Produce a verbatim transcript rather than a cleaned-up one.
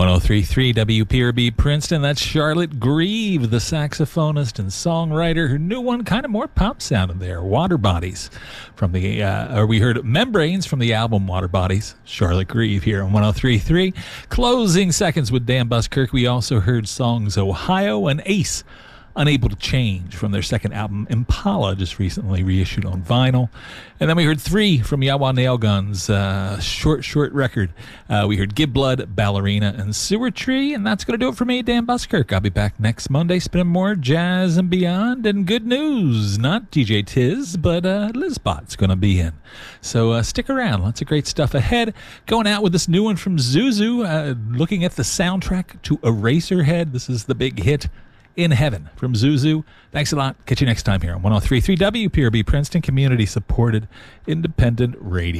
oh three point three W P R B Princeton. That's Charlotte Grieve, the saxophonist and songwriter. Her new one, kind of more pop sounding there. Water Bodies from the, uh, or we heard Membranes from the album Water Bodies. Charlotte Grieve here on one oh three point three. Closing seconds with Dan Buskirk. We also heard songs Ohio and Ace, Unable to Change, from their second album Impala, just recently reissued on vinyl. And then we heard Three from Yawa Nail Guns, uh, short, short record. Uh, we heard Give Blood, Ballerina, and Sewer Tree. And that's going to do it for me, Dan Buskirk. I'll be back next Monday, spinning more jazz and beyond. And good news, not D J Tiz, but uh, Lizbot's going to be in. So uh, stick around. Lots of great stuff ahead. Going out with this new one from Zuzu, uh, looking at the soundtrack to Eraserhead. This is the big hit, In Heaven, from Zuzu. Thanks a lot. Catch you next time here on one oh three point three W P R B Princeton, community supported independent radio.